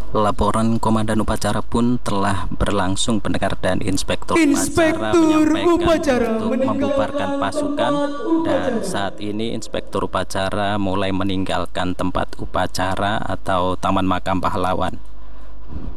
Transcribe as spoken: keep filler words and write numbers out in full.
Laporan Komandan Upacara pun telah berlangsung pendengar, dan Inspektur, Inspektur Upacara Upacara menyampaikan untuk membubarkan pasukan, dan saat ini Inspektur Upacara mulai meninggalkan tempat upacara atau Taman Makam Pahlawan.